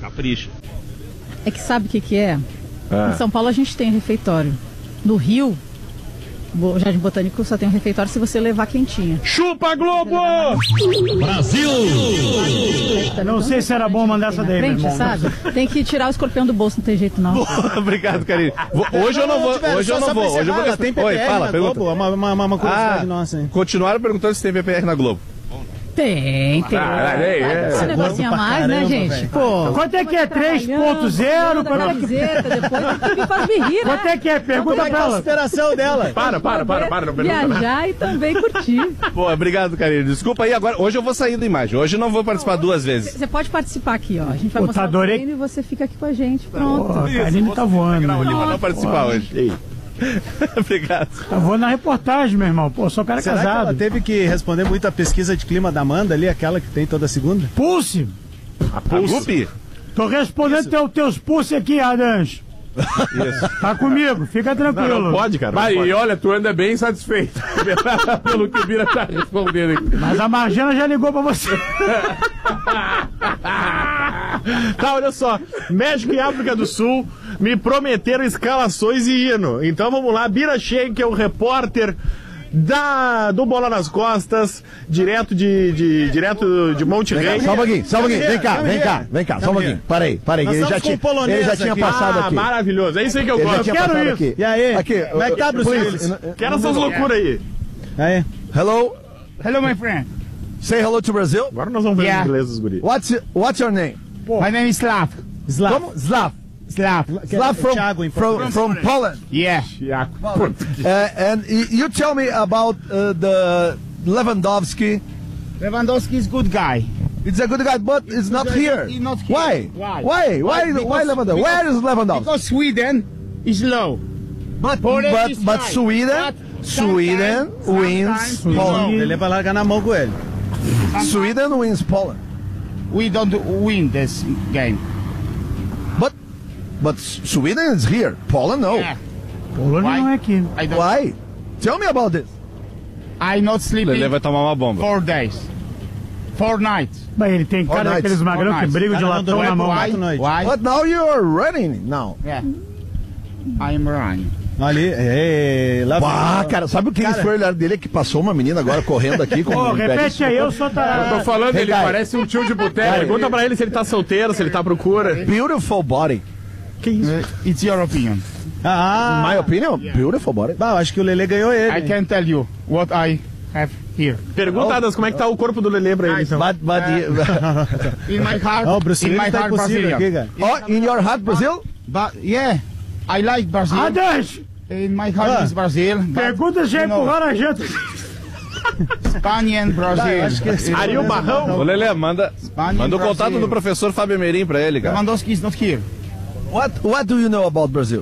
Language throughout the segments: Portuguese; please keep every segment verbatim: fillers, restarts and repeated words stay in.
Capricha. É que sabe o que que é? Ah. Em São Paulo a gente tem refeitório. No Rio, o Jardim Botânico só tem um refeitório se você levar quentinha. Chupa, Globo! Brasil! Não sei se era bom mandar essa daí, meu Frente, irmão. sabe? Tem que tirar o escorpião do bolso, não tem jeito não. Obrigado, Karine. Vou- Hoje eu não vou, hoje eu não vou. Hoje eu vou Tem P P Oi, R fala, na pergunta. Globo? É uma, uma, uma curiosidade Ah, nossa, hein? continuaram perguntando se tem P P R na Globo. Tem, tem. Ah, é, é. Esse negocinho a pra mais, né, caramba, gente? velho. Pô. Quanto é que é três ponto zero? Quanto é que... Depois me faz me rir, né? Quanto é que é? Pergunta Como é que pra tá a ela. superação dela? Para, para, para, para, não pergunta nada. Viajar e também curtir. Pô, obrigado, Karine. Desculpa aí, agora, hoje eu vou sair da imagem. Hoje eu não vou participar duas vezes. Você pode participar aqui, ó. A gente vai Pô, mostrar tá o adorei. treino e você fica aqui com a gente. Pronto. Pô, a Karine tá voando. Não, meu. pra não participar hoje. Obrigado. Tá voando na reportagem, meu irmão. Pô, sou cara Será que ela casado. teve que responder muito a pesquisa de clima da Amanda ali, aquela que tem toda segunda? Pulse. A Gupi? Tô respondendo teu, teus pulse aqui, Adans. Isso. Tá comigo, fica tranquilo. Não pode, cara. Vai, e olha, tu anda bem satisfeito pelo que o Bira tá respondendo aqui. Mas a Marjana já ligou pra você. Tá, olha só. México e África do Sul me prometeram escalações e hino. Então vamos lá, Bira Sheik, que é o repórter da, do Bola nas Costas, direto de, de, direto de Monte Rei. Só um pouquinho, só um pouquinho. Vem cá, Come vem here. cá, vem cá, só um Come pouquinho. here. Parei, parei. Nós Ele já estamos tinha, com um polonês ele já tinha aqui. passado Ah, aqui. maravilhoso. É isso aí que eu Ele já gosto. tinha quero passado isso. aqui. E aí? Aqui, Como é que tá, Bruce please. Willis? Quero essas loucuras aí. Aí. Hello, Hello, my friend. say hello to Brazil. Agora nós vamos ver Yeah. os ingleses, guri. What's what's your name? My name is Slav. Slav. Como? Slav. Slav. Slav from, Thiago em from, português. from Poland. Yeah. Uh, and y- you tell me about uh, the Lewandowski. Lewandowski is good guy. It's a good guy, but it's not here. He's not here. Why? Why? Why? Why? Because- Why Lewandowski? Where is Lewandowski? Because Sweden is low. But Poland but is but high. Sweden But Sweden sometimes- wins sometimes Poland. Ele vai largar na mão com ele. Sweden wins Poland. We don't win this game. But but Sweden is here. Poland no. Yeah. Polônia Why? não é aqui. I don't. Why? Tell me about this. I not sleeping Lelê vai tomar uma bomba. four days. Four nights. Bem, ele tem cara All night. daqueles magrão All que night. brigam de Cada um latão dorme na mão. quatro noites. Why? But now you are running now. Yeah. I'm running. Ali, ei, lá Ah, vem. cara, sabe o que Cara. foi o olhar dele que passou uma menina agora correndo aqui com Ô, um repete aí, eu sou Eu tarado. tô falando, Hey, ele guy. parece um tio de boteco. Pergunta pra ele se ele tá solteiro, se ele tá à procura. Beautiful body. Que isso? It's your opinion. Ah, My opinion, beautiful body. bah, eu acho que o Lelê ganhou ele. I hein? can tell you what I have here. Pergunta, Adas, como é que tá o corpo do Lelê pra ele, então. But but In my heart. Ó, o Bruce in Willis my tá heart, impossível Brazilian. aqui, cara. oh, in your heart, Brazil? But yeah, I like Brazil. Adas, In my heart Ah. is Brazil. but, pergunta se já you know, empurraram a janta. Ah, Spain and Brazil. acho que esse- Ariel Barrão? Ô, Lelê, manda, Espanha, manda o contato Brasil. do professor Fábio Merim pra ele, cara. Lewandowski is not here. What what do you know about Brazil?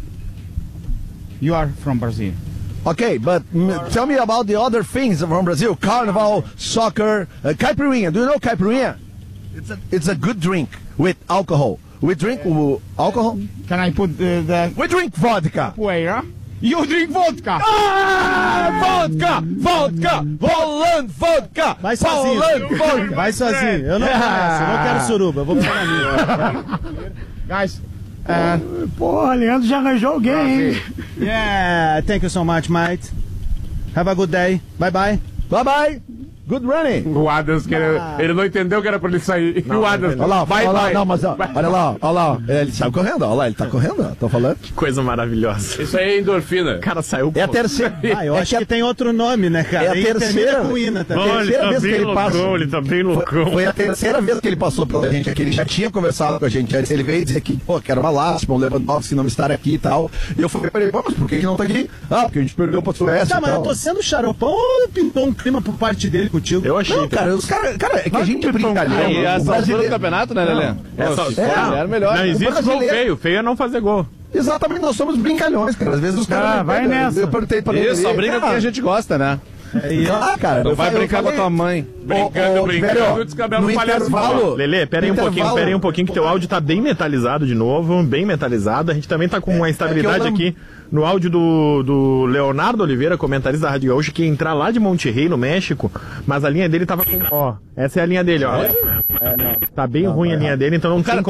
You are from Brazil. Okay, but mm, tell me about the other things from Brazil. Carnival, soccer, uh, caipirinha. Do you know caipirinha? It's a it's a good drink with alcohol. We drink uh, alcohol. Can I put the, the We drink vodka. capoeira? You drink vodka. Ah, vodka, vodka, Poland vodka, Vai sozinho. Poland vodka. Vai sozinho. Eu não vou nessa, eu não quero suruba, eu vou ficar na minha. Guys, uh, Porra, Leandro já arranjou alguém, hein? Yeah, thank you so much, mate. Have a good day. Bye bye. Bye bye. Good running. O Adas, que ele, ele não entendeu que era pra ele sair. E o Adas, Olha lá, vai, olha lá, vai. não, mas ó, Vai. olha lá, olha lá, ele saiu correndo, olha lá, ele tá correndo, ó, tô falando. Coisa maravilhosa. Isso aí é endorfina. O cara saiu. É a terceira, Ah, eu é acho que que tem outro nome, né, cara? É a E termina terceira- com Ina também. Olha, terceira vez que ele passa. ele tá bem loucão. Foi a terceira vez que ele passou pela gente aqui. Ele já tinha conversado com a gente antes. Ele veio dizer que, pô, que era uma lástima o Lewandowski não estar aqui e tal. E eu falei pra ele, pô, mas por que que não tá aqui? Ah, porque a gente perdeu pra Suécia Tá, e mas eu tal. tô sendo xaropão ou pintou um clima por parte dele contigo? Eu achei. Não, cara, os caras, cara, é que a gente brinca ali. Aí, o essa altura do brasileiro- campeonato, né, Lelê? Essa- Pô, se é, for, era melhor. Não existe gol brasileiro- feio. Feio é não fazer gol. Exatamente, nós somos brincalhões, cara. Às vezes os caras. Ah, vai nessa. Eu perguntei pra ele. Isso, só brinca com cara, quem a gente gosta, né? Ah, cara. Não eu vai falei- brincar eu com a falei- tua mãe. Brincando, Ô, ô, brincando, velho, o descabelo no palhaço. intervalo- Lelê, pera aí um no pouquinho, intervalo- pera aí um pouquinho que teu áudio tá bem metalizado de novo, bem metalizado. A gente também tá com uma instabilidade é que eu aqui no áudio do, do Leonardo Oliveira, comentarista da Rádio Gaúcha, que ia entrar lá de Monte Rei, no México, mas a linha dele tava com... Ó, essa é a linha dele, ó. Tá bem ruim a linha dele, então não tem Cara, como